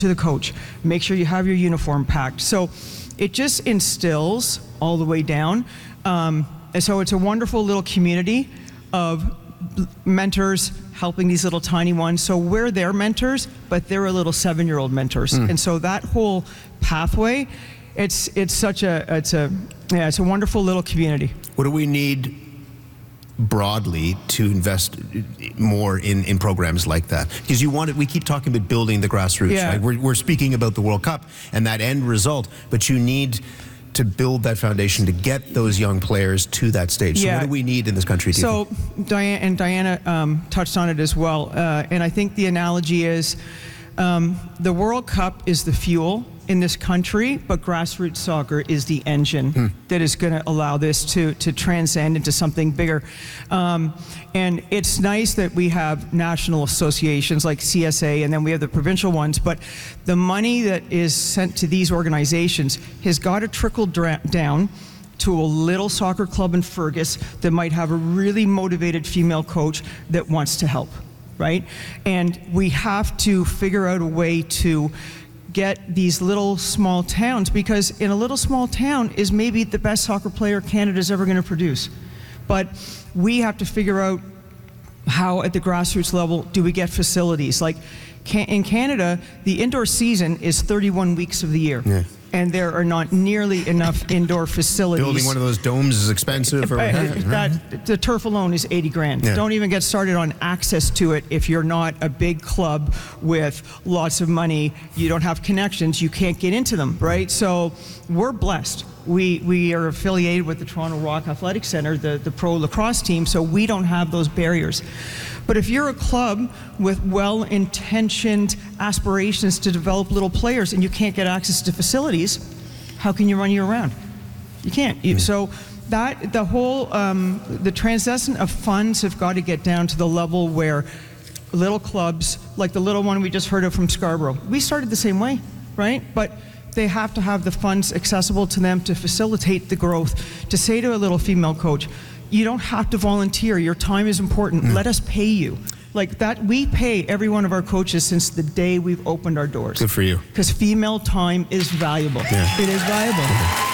to the coach. Make sure you have your uniform packed. So it just instills all the way down. And so it's a wonderful little community of mentors helping these little tiny ones. So we're their mentors, but they're a little 7-year-old mentors. And so that whole pathway, it's a wonderful little community. What do we need broadly to invest more in programs like that? Because we keep talking about building the grassroots, Yeah. right? We're speaking about the World Cup and that end result, but you need to build that foundation to get those young players to that stage. So Yeah. what do we need in this country? So Diana touched on it as well, and I think the analogy is the World Cup is the fuel in this country, but grassroots soccer is the engine that is going to allow this to transcend into something bigger. And it's nice that we have national associations like CSA, and then we have the provincial ones, but the money that is sent to these organizations has got to trickle down to a little soccer club in Fergus that might have a really motivated female coach that wants to help, right? And we have to figure out a way to get these little small towns, because in a little small town is maybe the best soccer player Canada's ever going to produce. But we have to figure out how at the grassroots level do we get facilities. Like in Canada, the indoor season is 31 weeks of the year. Yeah. And there are not nearly enough indoor facilities. Building one of those domes is expensive. Or the turf alone is 80 grand. Yeah. Don't even get started on access to it if you're not a big club with lots of money. You don't have connections. You can't get into them, right? So we're blessed. We are affiliated with the Toronto Rock Athletic Centre, the pro lacrosse team, so we don't have those barriers. But if you're a club with well-intentioned aspirations to develop little players and you can't get access to facilities, how can you run year-round? You can't. So that the whole the transition of funds have got to get down to the level where little clubs, like the little one we just heard of from Scarborough, we started the same way, right? But they have to have the funds accessible to them to facilitate the growth, to say to a little female coach, you don't have to volunteer, your time is important, let us pay you. Like that, we pay every one of our coaches since the day we've opened our doors. Good for you. Because female time is valuable. Yeah. It is valuable.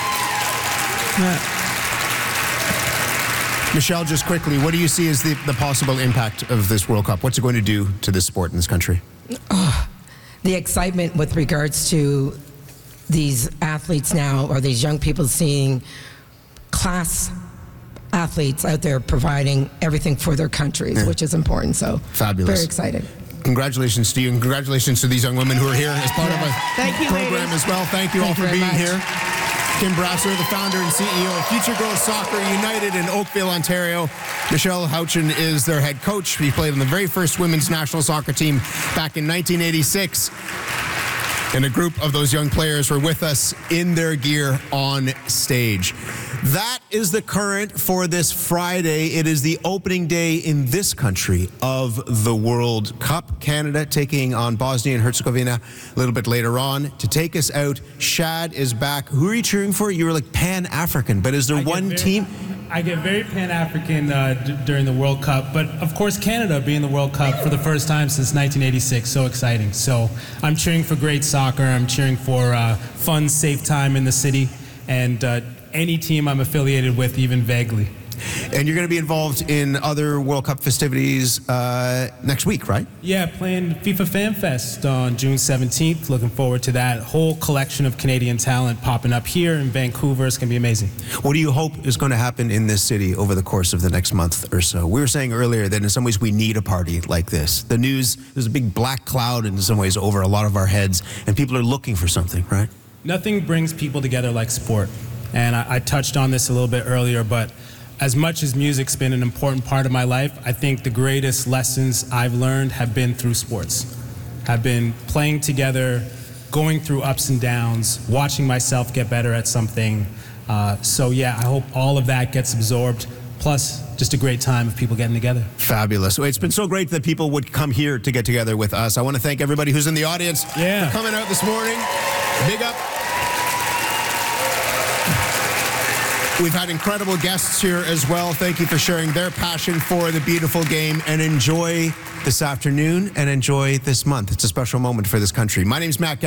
Yeah. Michelle, just quickly, what do you see as the possible impact of this World Cup? What's it going to do to this sport in this country? The excitement with regards to these athletes now, or these young people seeing class athletes out there providing everything for their countries, which is important. So fabulous. Very excited. Congratulations to you, and congratulations to these young women who are here as part of a program ladies. as well. Thank you all for being here. Kim Brasser, the founder and CEO of Future Girls Soccer United in Oakville, Ontario. Michelle Houchin is their head coach. He played on the very first women's national soccer team back in 1986. And a group of those young players were with us in their gear on stage. That is the current for this Friday. It is the opening day in this country of the World Cup. Canada taking on Bosnia and Herzegovina a little bit later on. To take us out, Shad is back. Who are you cheering for? You were like Pan-African, but is there one team? I get very Pan-African during the World Cup, but of course Canada being the World Cup for the first time since 1986, so exciting. So I'm cheering for great soccer, I'm cheering for fun, safe time in the city, and any team I'm affiliated with, even vaguely. And you're going to be involved in other World Cup festivities next week, right? Yeah, playing FIFA Fan Fest on June 17th. Looking forward to that. Whole collection of Canadian talent popping up here in Vancouver. It's going to be amazing. What do you hope is going to happen in this city over the course of the next month or so? We were saying earlier that in some ways we need a party like this. The news, there's a big black cloud in some ways over a lot of our heads, and people are looking for something, right? Nothing brings people together like sport. And I touched on this a little bit earlier, but as much as music's been an important part of my life, I think the greatest lessons I've learned have been through sports. I've been playing together, going through ups and downs, watching myself get better at something. So yeah, I hope all of that gets absorbed. Plus, just a great time of people getting together. Fabulous. It's been so great that people would come here to get together with us. I want to thank everybody who's in the audience for coming out this morning. Big up. We've had incredible guests here as well. Thank you for sharing their passion for the beautiful game, and enjoy this afternoon and enjoy this month. It's a special moment for this country. My name's Matt